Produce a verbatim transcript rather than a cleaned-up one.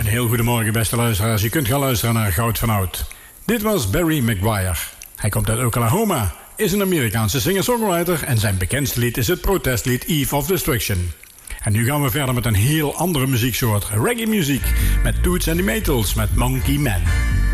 Een heel goedemorgen beste luisteraars. Je kunt gaan luisteren naar Goud van Oud. Dit was Barry Maguire. Hij komt uit Oklahoma, is een Amerikaanse singer-songwriter en zijn bekendste lied is het protestlied Eve of Destruction. En nu gaan we verder met een heel andere muzieksoort, reggae muziek, met Toots and the Maytals met Monkey Man.